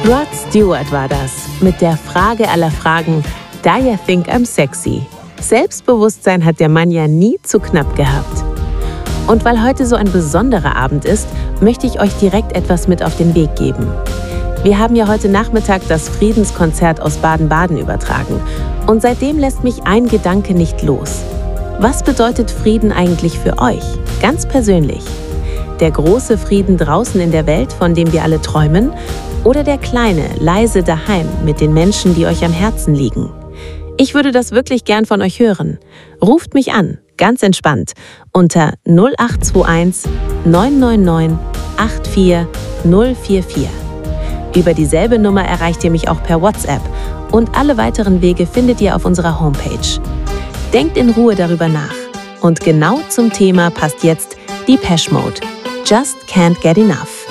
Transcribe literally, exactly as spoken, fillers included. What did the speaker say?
Rod Stewart war das, mit der Frage aller Fragen, Do you think I'm sexy? Selbstbewusstsein hat der Mann ja nie zu knapp gehabt. Und weil heute so ein besonderer Abend ist, möchte ich euch direkt etwas mit auf den Weg geben. Wir haben ja heute Nachmittag das Friedenskonzert aus Baden-Baden übertragen. Und seitdem lässt mich ein Gedanke nicht los. Was bedeutet Frieden eigentlich für euch, ganz persönlich? Der große Frieden draußen in der Welt, von dem wir alle träumen? Oder der kleine, leise daheim mit den Menschen, die euch am Herzen liegen? Ich würde das wirklich gern von euch hören. Ruft mich an, ganz entspannt, unter null acht zwei eins neun neun neun acht vier null vier vier. Über dieselbe Nummer erreicht ihr mich auch per WhatsApp und alle weiteren Wege findet ihr auf unserer Homepage. Denkt in Ruhe darüber nach. Und genau zum Thema passt jetzt Depeche Mode. Just Can't Get Enough.